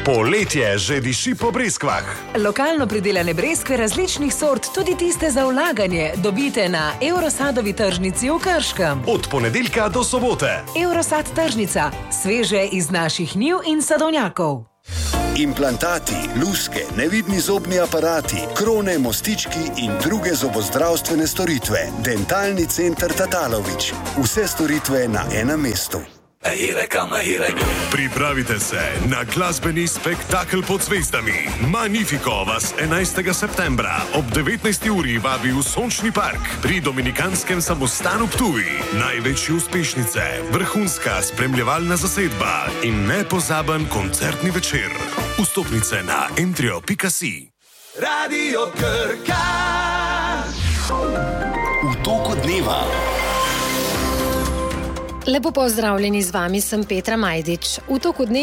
Poletje že diši po breskvah. Lokalno pridelane breskve različnih sort, tudi tiste za vlaganje, dobite na Eurosadovi tržnici v Krškem. Od ponedeljka do sobote. Eurosad tržnica, sveže iz naših njiv in sadovnjakov. Implantati, luske, nevidni zobni aparati, krone, mostički in druge zobozdravstvene storitve. Dentalni center Tatalović. Vse storitve na enem mestu. Pripravite se na glasbeni spektakel pod zvezdami. Magnifico vas 11. septembra ob 19. uri vabi v Sončni park pri Dominikanskem samostanu Ptuj. Največje uspešnice, vrhunska spremljevalna zasedba in nepozaben koncertni večer. Vstopnice na entrio.si. Radio Krka. V toku dneva. Lepo pozdravljeni, z vami sem Petra Majdič. V toku dneva